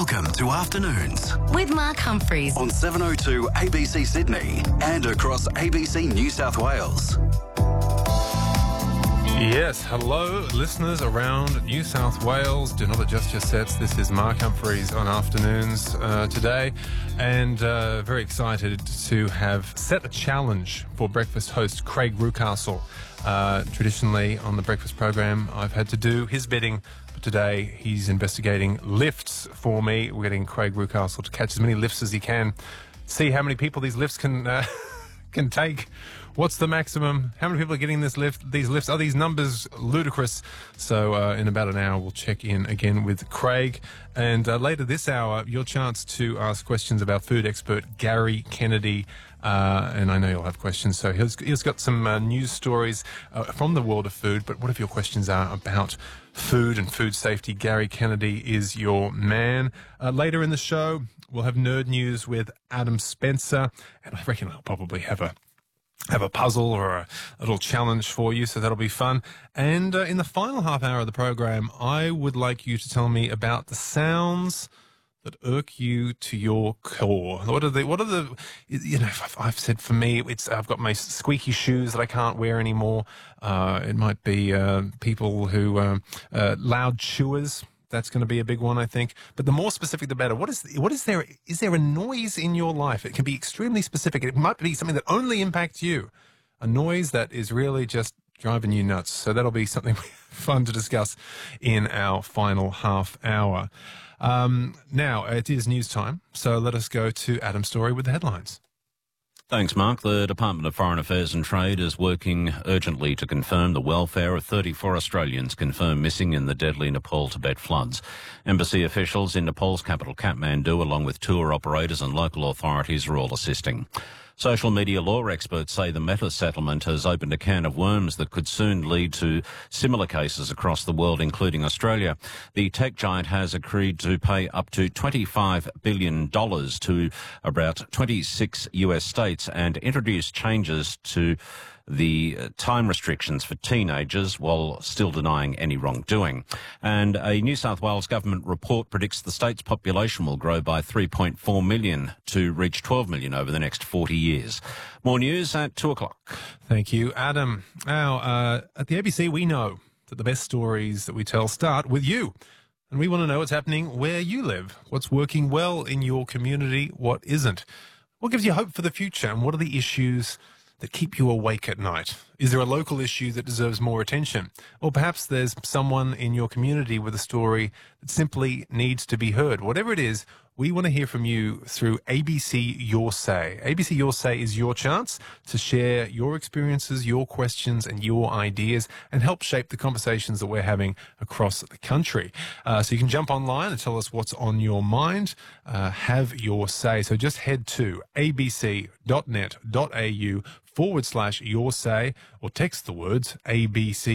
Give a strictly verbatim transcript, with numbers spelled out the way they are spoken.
Welcome to Afternoons with Mark Humphreys on seven oh two A B C Sydney and across A B C New South Wales. Yes, hello listeners around New South Wales. Do not adjust your sets. This is Mark Humphreys on Afternoons uh, today, and uh, very excited to have set a challenge for breakfast host Craig Rucastle. Uh, traditionally on the breakfast program, I've had to do his bidding, but today he's investigating lifts for me. We're getting Craig Rucastle to catch as many lifts as he can, see how many people these lifts can uh, can take. What's the maximum? How many people are getting this lift? These lifts, are these numbers ludicrous? So uh, in about an hour, we'll check in again with Craig. And uh, later this hour, your chance to ask questions about food expert Gary Kennedy. Uh, and I know you'll have questions. So he's, he's got some uh, news stories uh, from the world of food. But what if your questions are about food and food safety? Gary Kennedy is your man. Uh, later in the show, we'll have nerd news with Adam Spencer. And I reckon I'll probably have a have a puzzle or a, a little challenge for you, so that'll be fun. And uh, in the final half hour of the program, I would like you to tell me about the sounds that irk you to your core. What are the, what are the, you know, I've, I've said for me, it's, I've got my squeaky shoes that I can't wear anymore. Uh, it might be uh, people who, uh, uh, loud chewers. That's going to be a big one, I think. But the more specific, the better. What is what is there? Is there a noise in your life? It can be extremely specific. It might be something that only impacts you. A noise that is really just driving you nuts. So that'll be something fun to discuss in our final half hour. Um, now, it is news time. So let us go to Adam Story with the headlines. Thanks, Mark. The Department of Foreign Affairs and Trade is working urgently to confirm the welfare of thirty-four Australians confirmed missing in the deadly Nepal-Tibet floods. Embassy officials in Nepal's capital Kathmandu, along with tour operators and local authorities, are all assisting. Social media law experts say the Meta settlement has opened a can of worms that could soon lead to similar cases across the world, including Australia. The tech giant has agreed to pay up to twenty-five billion dollars to about twenty-six U S states and introduce changes to the time restrictions for teenagers while still denying any wrongdoing. And a New South Wales government report predicts the state's population will grow by three point four million to reach twelve million over the next forty years. More news at two o'clock. Thank you, Adam. Now, uh, at the A B C, we know that the best stories that we tell start with you. And we want to know what's happening where you live, what's working well in your community, what isn't. What gives you hope for the future, and what are the issues that keep you awake at night? Is there a local issue that deserves more attention? Or perhaps there's someone in your community with a story that simply needs to be heard. Whatever it is, we want to hear from you through A B C Your Say. A B C Your Say is your chance to share your experiences, your questions, and your ideas, and help shape the conversations that we're having across the country. Uh, so you can jump online and tell us what's on your mind. Uh, have your say. So just head to abc.net.au forward slash your say, or text the words A B C